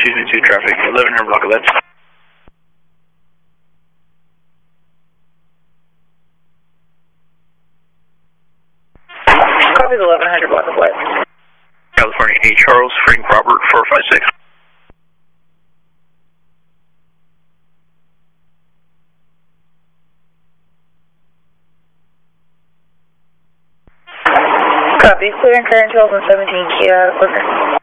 222 traffic, 1100 block of left. Copy the 1100 block of left. California A. Charles, Frank Robert, 456. Copy, clearing current 12 and 17, Kia, Clipper.